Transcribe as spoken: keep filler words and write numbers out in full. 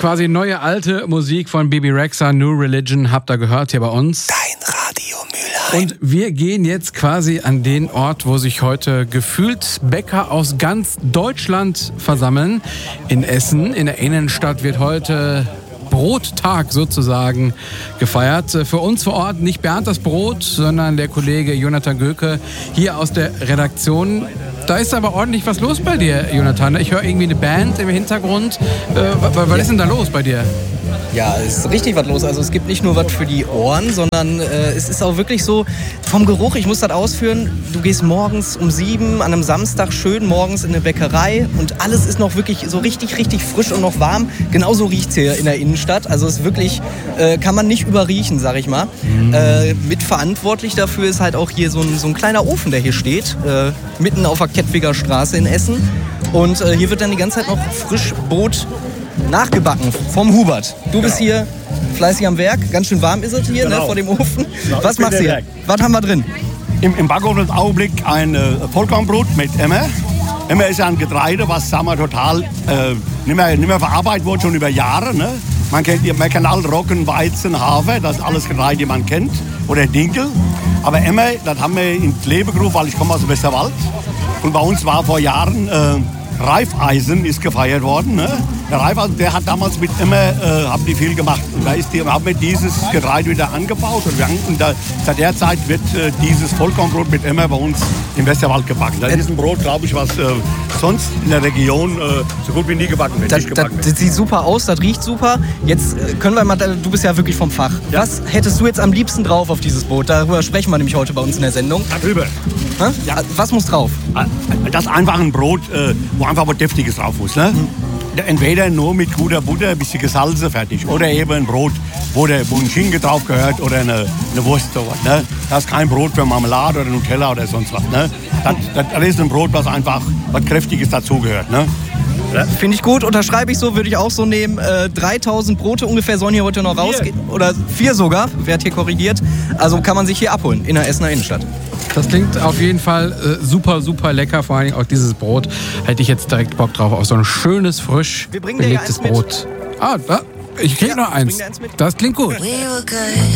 quasi neue alte Musik von Bebe Rexha, New Religion, habt ihr gehört hier bei uns. Dein Radio Mülheim. Und wir gehen jetzt quasi an den Ort, wo sich heute gefühlt Bäcker aus ganz Deutschland versammeln. In Essen, in der Innenstadt wird heute Brottag sozusagen gefeiert. Für uns vor Ort nicht Bernd das Brot, sondern der Kollege Jonathan Göke hier aus der Redaktion. Da ist aber ordentlich was los bei dir, Jonathan. Ich höre irgendwie eine Band im Hintergrund. Äh, was ja. ist denn da los bei dir? Ja, es ist richtig was los. Also es gibt nicht nur was für die Ohren, sondern äh, es ist auch wirklich so vom Geruch, ich muss das ausführen, du gehst morgens um sieben an einem Samstag schön morgens in eine Bäckerei und alles ist noch wirklich so richtig, richtig frisch und noch warm. Genauso riecht es hier in der Innenstadt. Also es ist wirklich, äh, kann man nicht überriechen, sag ich mal. Mhm. Äh, mitverantwortlich dafür ist halt auch hier so ein, so ein kleiner Ofen, der hier steht, äh, mitten auf der Kettwiger Straße in Essen. Und äh, hier wird dann die ganze Zeit noch frisch Brot nachgebacken vom Hubert. Du bist hier fleißig am Werk. Ganz schön warm ist es hier, genau. ne, vor dem Ofen. Genau, was machst du hier? Was haben wir drin? Im, im Backofen ist Augenblick ein äh, Vollkornbrot mit Emmer. Emmer ist ja ein Getreide, was sagen wir, total äh, nicht, mehr, nicht mehr verarbeitet wurde, schon über Jahre. Ne? Man, kennt, man kennt alle Roggen, Weizen, Hafer, das ist alles Getreide, die man kennt. Oder Dinkel. Aber Emmer, das haben wir ins Leben gerufen, weil ich komme aus dem Westerwald. Und bei uns war vor Jahren äh, Reifeisen ist gefeiert worden. Ne? Der Reifeisen, der hat damals mit immer, äh, haben die viel gemacht. Und da ist die, haben wir dieses Getreide wieder angebaut. Und, wir haben, und da, seit der Zeit wird äh, dieses Vollkornbrot mit Emmer bei uns im Westerwald gebacken. Das ist ein Brot, glaube ich, was äh, sonst in der Region äh, so gut wie nie gebacken wird. Das, gebacken das, das sieht super aus, das riecht super. Jetzt äh, können wir mal, du bist ja wirklich vom Fach. Ja. Was hättest du jetzt am liebsten drauf auf dieses Brot? Darüber sprechen wir nämlich heute bei uns in der Sendung. Darüber. Ja. Was muss drauf? Das ist einfach ein Brot, äh, wo einfach was Deftiges drauf muss. Ne? Hm. Entweder nur mit guter Butter, ein bisschen Gesalze, fertig. Oder eben ein Brot, wo, der, wo ein Schinken drauf gehört oder eine, eine Wurst. Sowas, ne? Das ist kein Brot für Marmelade oder Nutella oder sonst was. Ne? Das, das, das ist ein Brot, was einfach was Kräftiges dazugehört. Ne? Ja. Finde ich gut, unterschreibe ich so, würde ich auch so nehmen. Äh, dreitausend Brote ungefähr sollen hier heute noch rausgehen. Oder vier sogar, wird hier korrigiert. Also kann man sich hier abholen in der Essener Innenstadt. Das klingt auf jeden Fall äh, super, super lecker. Vor allem auch dieses Brot. Hätte ich jetzt direkt Bock drauf. Auf so ein schönes, frisch belegtes Brot. Ah, da, ich krieg ja, noch eins. eins das klingt gut.